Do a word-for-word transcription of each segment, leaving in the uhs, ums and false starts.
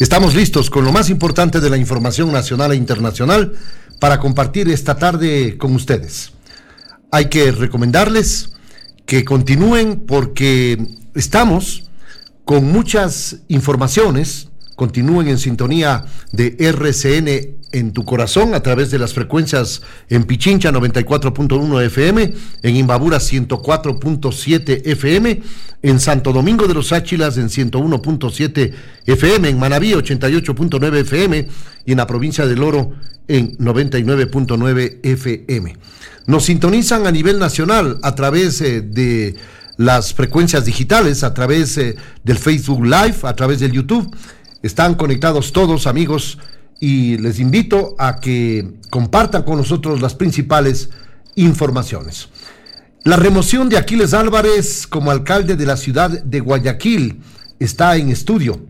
Estamos listos con lo más importante de la información nacional e internacional para compartir esta tarde con ustedes. Hay que recomendarles que continúen porque estamos con muchas informaciones. Continúen en sintonía de R C N en tu corazón a través de las frecuencias en Pichincha noventa y cuatro punto uno F M, en Imbabura ciento cuatro punto siete F M, en Santo Domingo de los Áchilas en ciento uno punto siete F M, en Manabí ochenta y ocho punto nueve F M y en la provincia del Oro en noventa y nueve punto nueve F M. Nos sintonizan a nivel nacional a través eh, de las frecuencias digitales, a través eh, del Facebook Live, a través del YouTube. Están conectados todos, amigos, y les invito a que compartan con nosotros las principales informaciones. La remoción de Aquiles Álvarez como alcalde de la ciudad de Guayaquil está en estudio.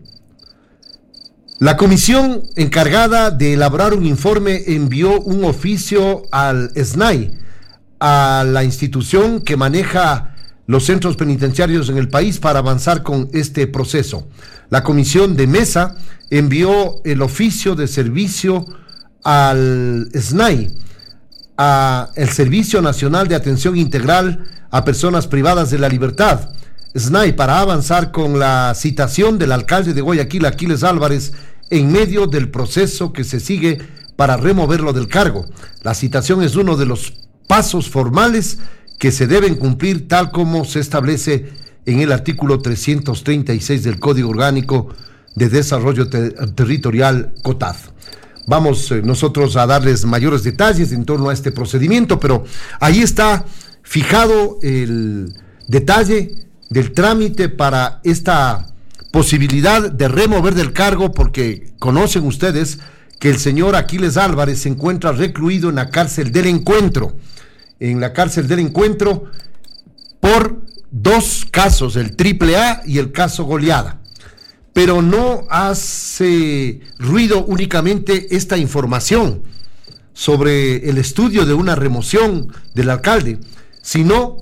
La comisión encargada de elaborar un informe envió un oficio al S N A I, a la institución que maneja los centros penitenciarios en el país, para avanzar con este proceso. La comisión de mesa envió el oficio de servicio al S N A I, a el Servicio Nacional de Atención Integral a Personas Privadas de la Libertad, S N A I, para avanzar con la citación del alcalde de Guayaquil, Aquiles Álvarez, en medio del proceso que se sigue para removerlo del cargo. La citación es uno de los pasos formales que se deben cumplir tal como se establece en el artículo trescientos treinta y seis del Código Orgánico de Desarrollo Ter- Territorial, COTAD. Vamos eh, nosotros a darles mayores detalles en torno a este procedimiento, pero ahí está fijado el detalle del trámite para esta posibilidad de remover del cargo, porque conocen ustedes que el señor Aquiles Álvarez se encuentra recluido en la cárcel del Encuentro, en la cárcel del Encuentro por dos casos, el triple A y el caso Goleada. Pero no hace ruido únicamente esta información sobre el estudio de una remoción del alcalde, sino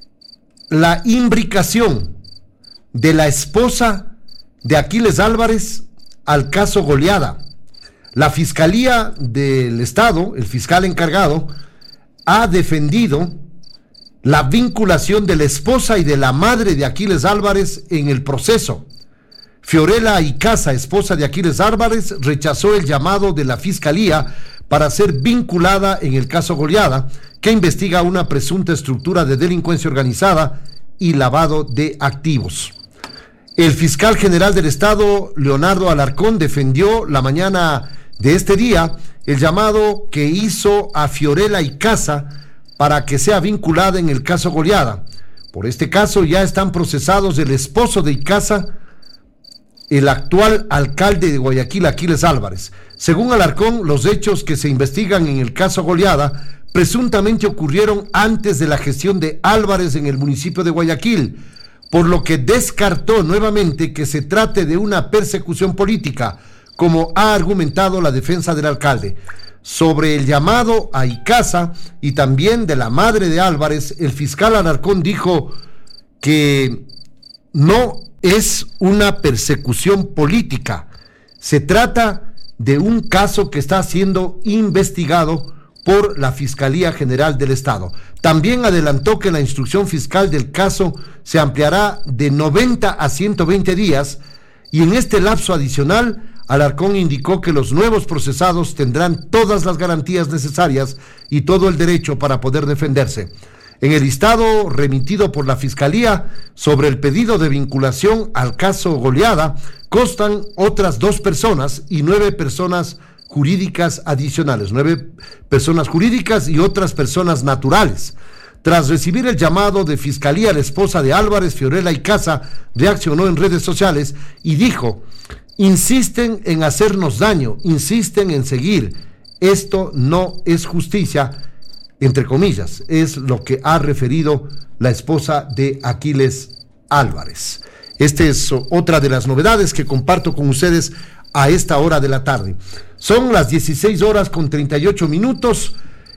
la imbricación de la esposa de Aquiles Álvarez al caso Goleada. La Fiscalía del Estado, el fiscal encargado, ha defendido la vinculación de la esposa y de la madre de Aquiles Álvarez en el proceso. Fiorella Icaza, esposa de Aquiles Álvarez, rechazó el llamado de la Fiscalía para ser vinculada en el caso Goleada, que investiga una presunta estructura de delincuencia organizada y lavado de activos. El fiscal general del Estado, Leonardo Alarcón, defendió la mañana de este día el llamado que hizo a Fiorella Icaza para que sea vinculada en el caso Goleada. Por este caso ya están procesados el esposo de Icaza, el actual alcalde de Guayaquil, Aquiles Álvarez. Según Alarcón, los hechos que se investigan en el caso Goleada presuntamente ocurrieron antes de la gestión de Álvarez en el municipio de Guayaquil, por lo que descartó nuevamente que se trate de una persecución política, como ha argumentado la defensa del alcalde. Sobre el llamado a Icaza y también de la madre de Álvarez, el fiscal Alarcón dijo que no es una persecución política, se trata de un caso que está siendo investigado por la Fiscalía General del Estado. También adelantó que la instrucción fiscal del caso se ampliará de noventa a ciento veinte días, y en este lapso adicional Alarcón indicó que los nuevos procesados tendrán todas las garantías necesarias y todo el derecho para poder defenderse. En el listado remitido por la Fiscalía sobre el pedido de vinculación al caso Goleada constan otras dos personas y nueve personas jurídicas adicionales, nueve personas jurídicas y otras personas naturales. Tras recibir el llamado de Fiscalía, la esposa de Álvarez, Fiorella Icaza, reaccionó en redes sociales y dijo: insisten en hacernos daño, insisten en seguir, esto no es justicia, entre comillas, es lo que ha referido la esposa de Aquiles Álvarez. Esta es otra de las novedades que comparto con ustedes a esta hora de la tarde. Son las dieciséis horas con treinta y ocho minutos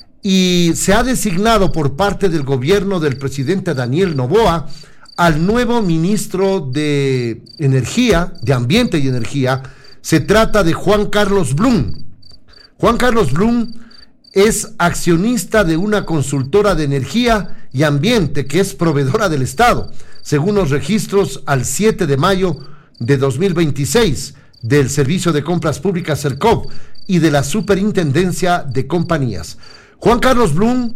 y se ha designado por parte del gobierno del presidente Daniel Noboa al nuevo ministro de Energía, de Ambiente y Energía, Se trata de Juan Carlos Blum. Juan Carlos Blum es accionista de una consultora de energía y ambiente que es proveedora del Estado, según los registros al siete de mayo de dos mil veintiséis del Servicio de Compras Públicas Sercov y de la Superintendencia de Compañías. Juan Carlos Blum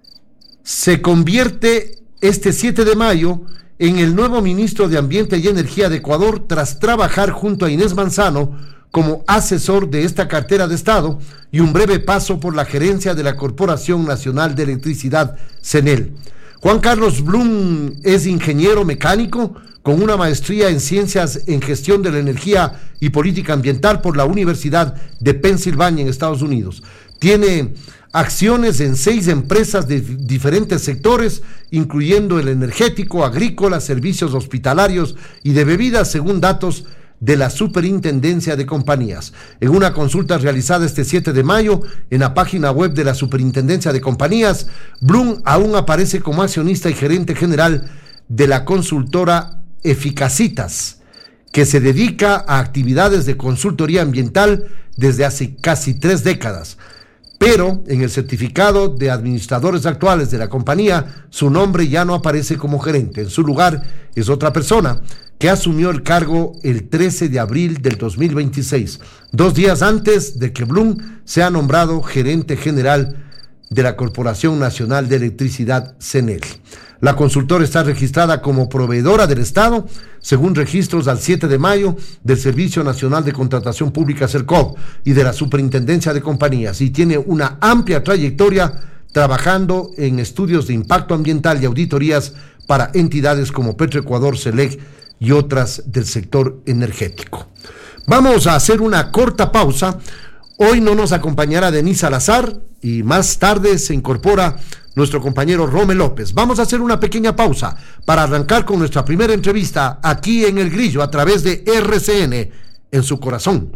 se convierte este siete de mayo en el nuevo ministro de Ambiente y Energía de Ecuador tras trabajar junto a Inés Manzano como asesor de esta cartera de Estado y un breve paso por la gerencia de la Corporación Nacional de Electricidad, CENEL. Juan Carlos Blum es ingeniero mecánico con una maestría en Ciencias en Gestión de la Energía y Política Ambiental por la Universidad de Pensilvania en Estados Unidos. Tiene acciones en seis empresas de diferentes sectores, incluyendo el energético, agrícola, servicios hospitalarios y de bebidas, según datos de la Superintendencia de Compañías. En una consulta realizada este siete de mayo en la página web de la Superintendencia de Compañías, Blum aún aparece como accionista y gerente general de la consultora Eficacitas, que se dedica a actividades de consultoría ambiental desde hace casi tres décadas. Pero en el certificado de administradores actuales de la compañía, su nombre ya no aparece como gerente. En su lugar es otra persona que asumió el cargo el trece de abril del dos mil veintiséis, dos días antes de que Blum sea nombrado gerente general de la Corporación Nacional de Electricidad, CENEL. La consultora está registrada como proveedora del Estado, según registros al siete de mayo del Servicio Nacional de Contratación Pública, Sercov, y de la Superintendencia de Compañías, y tiene una amplia trayectoria trabajando en estudios de impacto ambiental y auditorías para entidades como Petroecuador, Selec y otras del sector energético. Vamos a hacer una corta pausa. Hoy no nos acompañará Denise Salazar y más tarde se incorpora nuestro compañero Rome López. Vamos a hacer una pequeña pausa para arrancar con nuestra primera entrevista aquí en El Grillo a través de R C N en su corazón.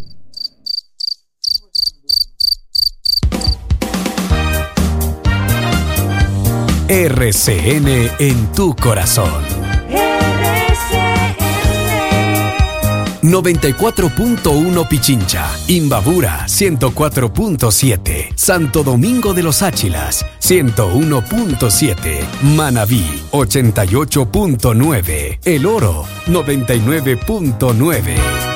R C N en tu corazón. noventa y cuatro punto uno Pichincha, Imbabura ciento cuatro punto siete, Santo Domingo de los Áchilas ciento uno punto siete, Manabí ochenta y ocho punto nueve, El Oro noventa y nueve punto nueve.